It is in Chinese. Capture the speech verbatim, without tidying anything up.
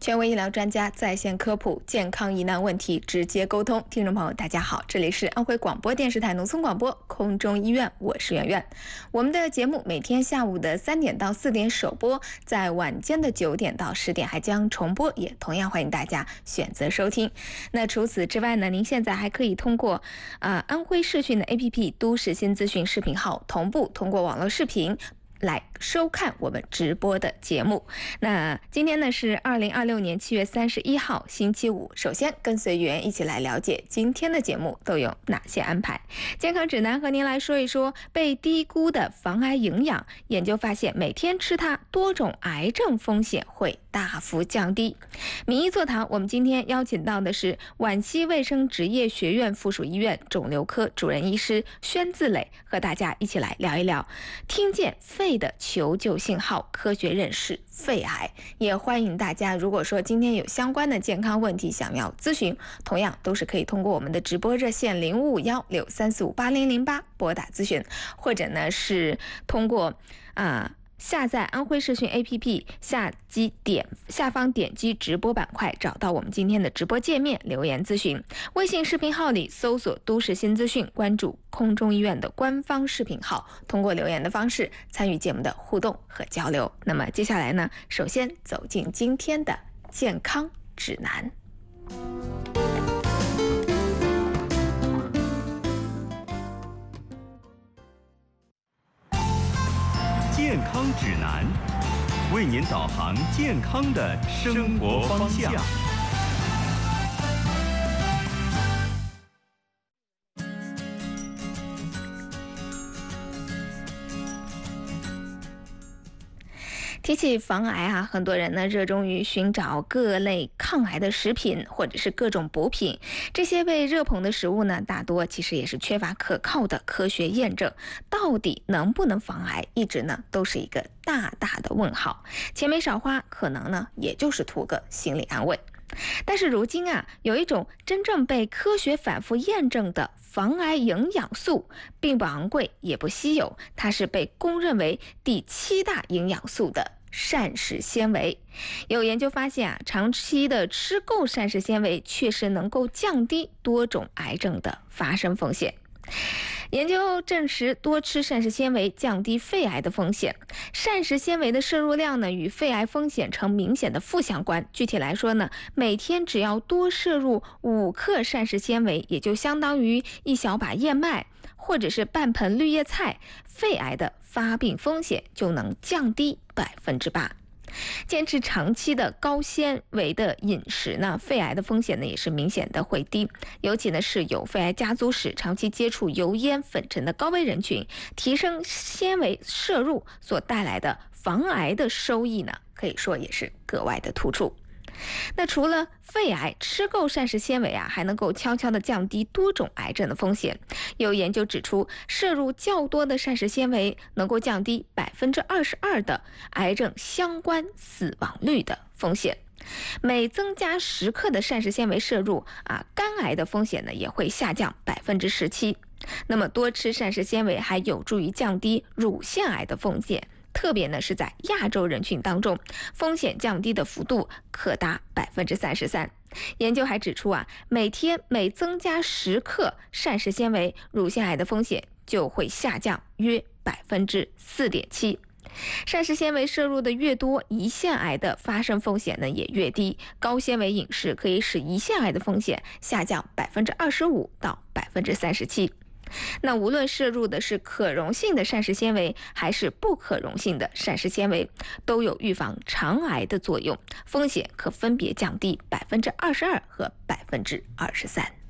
权威医疗专家在线科普，健康疑难问题直接沟通。听众朋友，大家好，这里是安徽广播电视台农村广播空中医院，我是圆圆。我们的节目每天下午的三点到四点首播，在晚间的九点到十点还将重播，也同样欢迎大家选择收听。那除此之外呢，您现在还可以通过啊、呃、安徽视讯的 A P P 都市新资讯视频号同步通过网络视频来收看我们直播的节目。那今天呢是二零二六年七月三十一号星期五。首先跟随圆一起来了解今天的节目都有哪些安排。健康指南和您来说一说被低估的防癌营养。研究发现，每天吃它，多种癌症风险会大幅降低。名医座谈，我们今天邀请到的是皖西卫生职业学院附属医院肿瘤科主任医师宣自磊，和大家一起来聊一聊听见肺的求救信号，科学认识肺癌。也欢迎大家，如果说今天有相关的健康问题想要咨询，同样都是可以通过我们的直播热线零五五幺六三四五八零零八拨打咨询，或者呢是通过啊、呃下载安徽视讯 A P P 下击点下方点击直播板块，找到我们今天的直播界面留言咨询。微信视频号里搜索都市新资讯，关注空中医院的官方视频号，通过留言的方式参与节目的互动和交流。那么接下来呢，首先走进今天的健康指南。 健康指南，为您导航健康的生活方向。 提起防癌啊，很多人呢热衷于寻找各类抗癌的食品或者是各种补品。这些被热捧的食物呢，大多其实也是缺乏可靠的科学验证，到底能不能防癌，一直呢都是一个大大的问号。钱没少花，可能呢也就是图个心理安慰。但是如今啊，有一种真正被科学反复验证的防癌营养素，并不昂贵也不稀有，它是被公认为第七大营养素的膳食纤维。有研究发现啊，长期的吃够膳食纤维确实能够降低多种癌症的发生风险。研究证实，多吃膳食纤维降低肺癌的风险。膳食纤维的摄入量呢，与肺癌风险呈明显的负相关。具体来说呢，每天只要多摄入五克膳食纤维，也就相当于一小把燕麦或者是半盆绿叶菜，肺癌的发病风险就能降低百分之八。坚持长期的高纤维的饮食呢，肺癌的风险呢也是明显的会低。尤其呢是有肺癌家族史、长期接触油烟粉尘的高危人群，提升纤维摄入所带来的防癌的收益呢，可以说也是格外的突出。那除了肺癌，吃够膳食纤维啊，还能够悄悄地降低多种癌症的风险。有研究指出，摄入较多的膳食纤维能够降低百分之二十二的癌症相关死亡率的风险。每增加十克的膳食纤维摄入啊，肝癌的风险呢也会下降百分之十七。那么多吃膳食纤维还有助于降低乳腺癌的风险。特别呢是在亚洲人群当中，风险降低的幅度可达百分之三十三。研究还指出啊，每天每增加十克膳食纤维，乳腺癌的风险就会下降约百分之四点七。膳食纤维摄入的越多，胰腺癌的发生风险呢也越低。高纤维饮食可以使胰腺癌的风险下降百分之二十五到百分之三十七。那无论摄入的是可溶性的膳食纤维还是不可溶性的膳食纤维，都有预防肠癌的作用，风险可分别降低百分之二十二和百分之二十三。